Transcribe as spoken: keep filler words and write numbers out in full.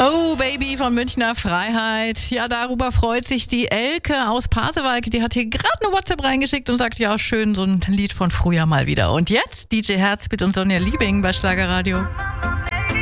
Oh, Baby von Münchner Freiheit. Ja, darüber freut sich die Elke aus Pasewalk. Die hat hier gerade eine WhatsApp reingeschickt und sagt, ja, schön, so ein Lied von früher mal wieder. Und jetzt D J Herzbeat und Sonja Liebing bei Schlagerradio.